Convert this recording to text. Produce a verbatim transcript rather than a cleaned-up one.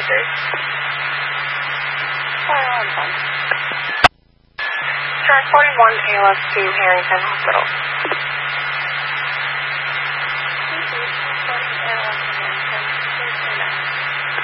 Street. Oh, I'm fine. Track forty-one, A L S to Harrington Hospital.